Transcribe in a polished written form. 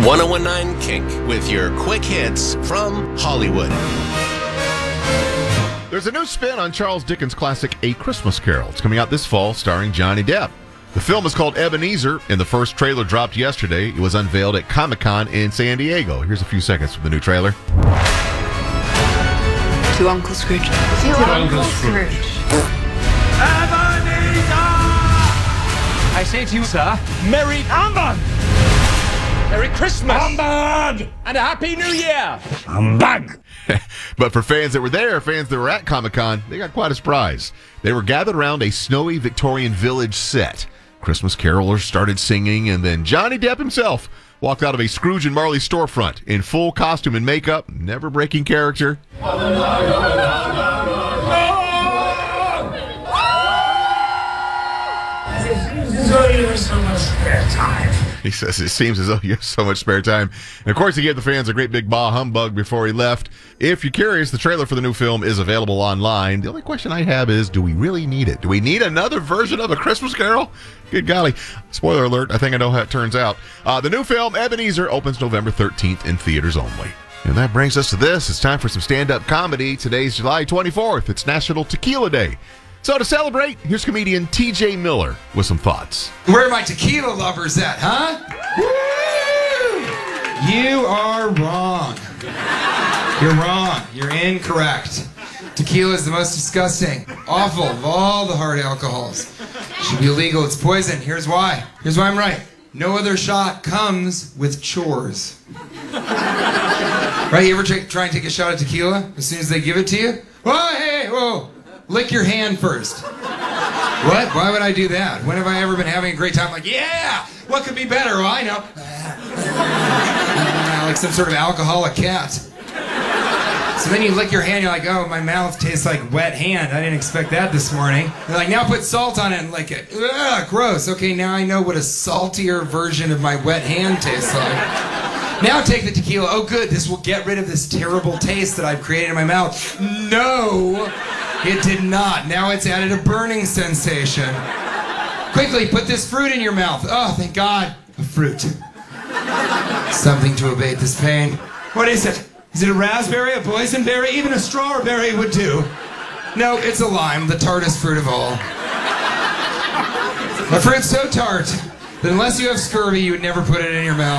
1019 Kink with your quick hits from Hollywood. There's a new spin on Charles Dickens' classic A Christmas Carol. It's coming out this fall, starring Johnny Depp. The film is called Ebenezer, and the first trailer dropped yesterday. It was unveiled at Comic-Con in San Diego. Here's a few seconds from the new trailer. To Uncle Scrooge. To Uncle Scrooge. Ebenezer! I say to you, sir, Merry Humbug! Merry Christmas! Humbug! And a Happy New Year! Humbug! But for fans that were there, fans that were at Comic-Con, they got quite a surprise. They were gathered around a snowy Victorian village set. Christmas carolers started singing, and then Johnny Depp himself walked out of a Scrooge and Marley storefront in full costume and makeup, never breaking character. He says it seems as though you have so much spare time. And of course, he gave the fans a great big bah humbug before he left. If you're curious, the trailer for the new film is available online. The only question I have is, do we really need it? Do we need another version of A Christmas Carol? Good golly. Spoiler alert, I think I know how it turns out. The new film, Ebenezer, opens November 13th in theaters only. And that brings us to this. It's time for some stand-up comedy. Today's July 24th. It's National Tequila Day. So to celebrate, here's comedian T.J. Miller with some thoughts. Where are my tequila lovers at, huh? Woo! You are wrong. You're wrong. You're incorrect. Tequila is the most disgusting, awful of all the hard alcohols. It should be illegal. It's poison. Here's why. Here's why I'm right. No other shot comes with chores. Right? You ever try and take a shot of tequila as soon as they give it to you? Whoa, hey, whoa. Lick your hand first. What? Why would I do that? When have I ever been having a great time? Like, yeah! What could be better? Oh, I know. Like some sort of alcoholic cat. So then you lick your hand, you're like, oh, my mouth tastes like wet hand. I didn't expect that this morning. They're like, now put salt on it and lick it. Ugh, gross. Okay, now I know what a saltier version of my wet hand tastes like. Now take the tequila. Oh, good. This will get rid of this terrible taste that I've created in my mouth. No, it did not. Now it's added a burning sensation. Quickly, put this fruit in your mouth. Oh, thank God. A fruit. Something to abate this pain. What is it? Is it a raspberry, a boysenberry? Even a strawberry would do. No, it's a lime, the tartest fruit of all. A fruit so tart that unless you have scurvy, you would never put it in your mouth.